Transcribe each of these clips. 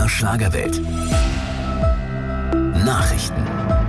MDR Schlagerwelt. Nachrichten.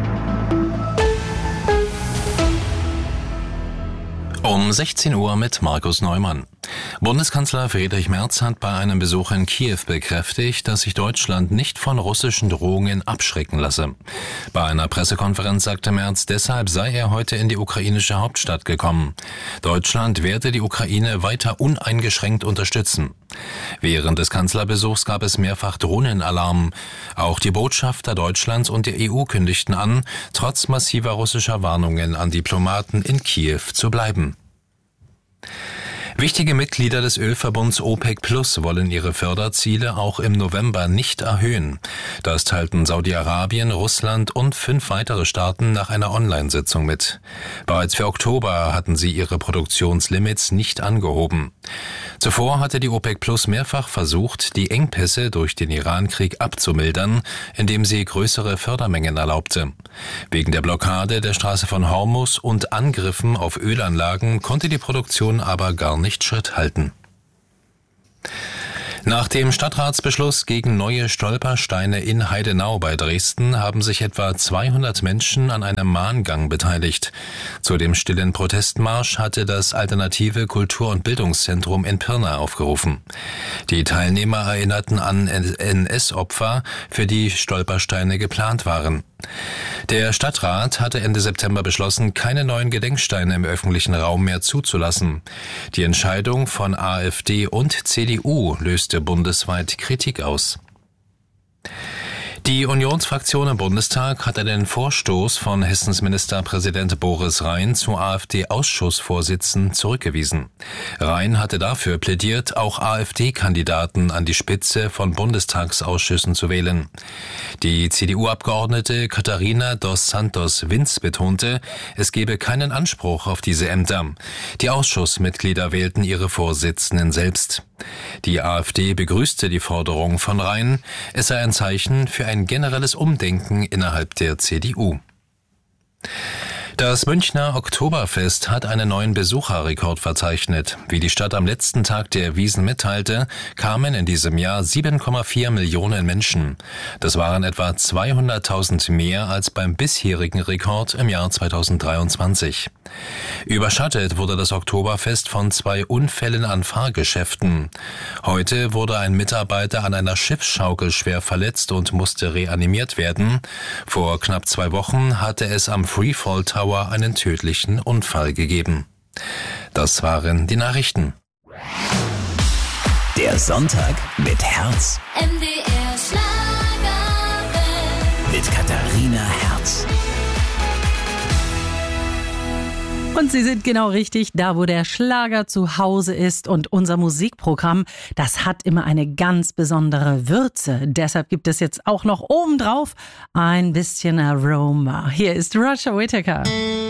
Um 16 Uhr mit Markus Neumann. Bundeskanzler Friedrich Merz hat bei einem Besuch in Kiew bekräftigt, dass sich Deutschland nicht von russischen Drohungen abschrecken lasse. Bei einer Pressekonferenz sagte Merz, deshalb sei er heute in die ukrainische Hauptstadt gekommen. Deutschland werde die Ukraine weiter uneingeschränkt unterstützen. Während des Kanzlerbesuchs gab es mehrfach Drohnenalarm. Auch die Botschafter Deutschlands und der EU kündigten an, trotz massiver russischer Warnungen an Diplomaten in Kiew zu bleiben. Wichtige Mitglieder des Ölverbunds OPEC Plus wollen ihre Förderziele auch im November nicht erhöhen. Das teilten Saudi-Arabien, Russland und 5 weitere Staaten nach einer Online-Sitzung mit. Bereits für Oktober hatten sie ihre Produktionslimits nicht angehoben. Zuvor hatte die OPEC Plus mehrfach versucht, die Engpässe durch den Iran-Krieg abzumildern, indem sie größere Fördermengen erlaubte. Wegen der Blockade der Straße von Hormuz und Angriffen auf Ölanlagen konnte die Produktion aber gar nicht Schritt halten. Nach dem Stadtratsbeschluss gegen neue Stolpersteine in Heidenau bei Dresden haben sich etwa 200 Menschen an einem Mahngang beteiligt. Zu dem stillen Protestmarsch hatte das alternative Kultur- und Bildungszentrum in Pirna aufgerufen. Die Teilnehmer erinnerten an NS-Opfer, für die Stolpersteine geplant waren. Der Stadtrat hatte Ende September beschlossen, keine neuen Gedenksteine im öffentlichen Raum mehr zuzulassen. Die Entscheidung von AfD und CDU löste bundesweit Kritik aus. Die Unionsfraktion im Bundestag hat einen Vorstoß von Hessens Ministerpräsident Boris Rhein zu AfD-Ausschussvorsitzen zurückgewiesen. Rhein hatte dafür plädiert, auch AfD-Kandidaten an die Spitze von Bundestagsausschüssen zu wählen. Die CDU-Abgeordnete Katharina dos Santos-Vinz betonte, es gebe keinen Anspruch auf diese Ämter. Die Ausschussmitglieder wählten ihre Vorsitzenden selbst. Die AfD begrüßte die Forderung von Rhein. Es sei ein Zeichen für ein generelles Umdenken innerhalb der CDU. Das Münchner Oktoberfest hat einen neuen Besucherrekord verzeichnet. Wie die Stadt am letzten Tag der Wiesn mitteilte, kamen in diesem Jahr 7,4 Millionen Menschen. Das waren etwa 200.000 mehr als beim bisherigen Rekord im Jahr 2023. Überschattet wurde das Oktoberfest von 2 Unfällen an Fahrgeschäften. Heute wurde ein Mitarbeiter an einer Schiffsschaukel schwer verletzt und musste reanimiert werden. Vor knapp 2 Wochen hatte es am Freefall Tower einen tödlichen Unfall gegeben. Das waren die Nachrichten. Der Sonntag mit Herz. MDR Schlagerwelt. Mit Katharina Herz. Und Sie sind genau richtig, da wo der Schlager zu Hause ist. Und unser Musikprogramm, das hat immer eine ganz besondere Würze. Deshalb gibt es jetzt auch noch obendrauf ein bisschen Aroma. Hier ist Roger Whittaker.